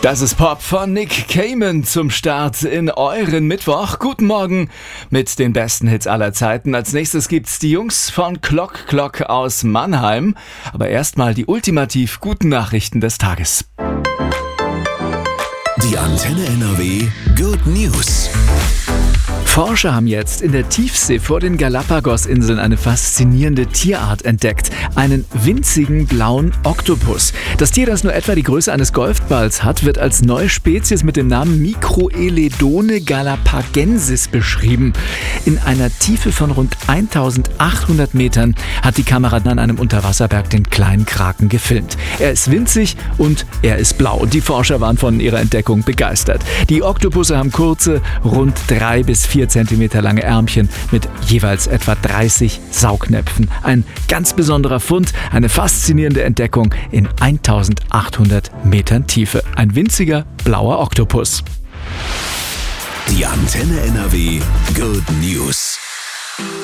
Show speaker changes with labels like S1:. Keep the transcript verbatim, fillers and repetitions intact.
S1: Das ist Pop von Nick Cayman zum Start in euren Mittwoch. Guten Morgen mit den besten Hits aller Zeiten. Als nächstes gibt's die Jungs von Clock Clock aus Mannheim. Aber erstmal die ultimativ guten Nachrichten des Tages.
S2: Die Antenne N R W Good News.
S1: Forscher haben jetzt in der Tiefsee vor den Galapagos-Inseln eine faszinierende Tierart entdeckt. Einen winzigen blauen Oktopus. Das Tier, das nur etwa die Größe eines Golfballs hat, wird als neue Spezies mit dem Namen Microeledone galapagensis beschrieben. In einer Tiefe von rund eintausendachthundert Metern hat die Kamera an einem Unterwasserberg den kleinen Kraken gefilmt. Er ist winzig und er ist blau. Die Forscher waren von ihrer Entdeckung begeistert. Die Oktopusse haben kurze, rund drei bis vier Zentimeter lange Ärmchen mit jeweils etwa dreißig Saugnäpfen. Ein ganz besonderer Fund, eine faszinierende Entdeckung in eintausendachthundert Metern Tiefe. Ein winziger blauer Oktopus.
S2: Die Antenne N R W Good News.